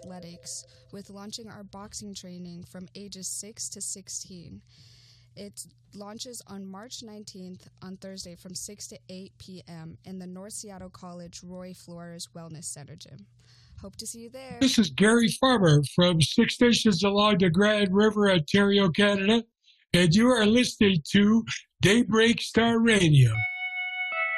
athletics with launching our boxing training from ages 6 to 16. It launches on March 19th on Thursday from 6 to 8 p.m. in the North Seattle College Roy Flores Wellness Center gym. Hope to see you there. This is Gary Farmer from Six Stations along the Grand River, Ontario, Canada, and you are listening to Daybreak Star Radio.